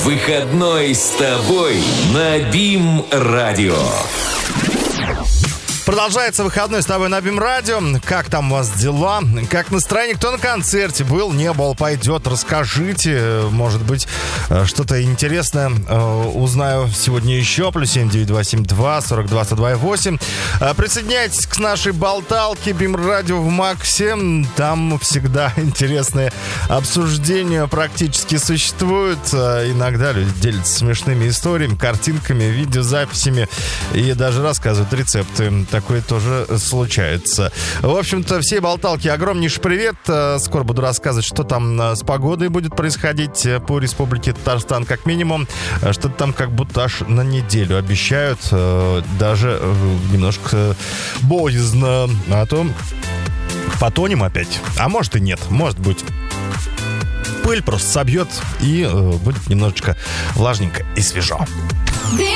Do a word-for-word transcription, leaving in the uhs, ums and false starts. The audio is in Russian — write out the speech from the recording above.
Выходной с тобой на БИМ-радио. Продолжается выходной с тобой на БИМ-радио. Как там у вас дела? Как настроение? Кто на концерте был, не был, пойдет? Расскажите. Может быть, что-то интересное узнаю сегодня еще. Плюс семь девять два семь два сорок два сто два восемь. Присоединяйтесь к нашей болталке БИМ-радио в Максе. Там всегда интересные обсуждения практически существуют. Иногда люди делятся смешными историями, картинками, видеозаписями и даже рассказывают рецепты. Такое тоже случается. В общем-то, всей болталке огромнейший привет. Скоро буду рассказывать, что там с погодой будет происходить по республике Татарстан, как минимум. Что-то там как будто аж на неделю обещают. Даже немножко боязно. А то потонем опять. А может и нет. Может быть, пыль просто собьет и будет немножечко влажненько и свежо.